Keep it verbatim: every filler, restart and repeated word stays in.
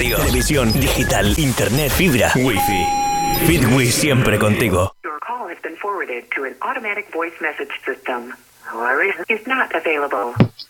radio, televisión, digital, internet, fibra, wifi. Fitwi siempre contigo. Your call has been forwarded to an automatic voice message system. Is not available.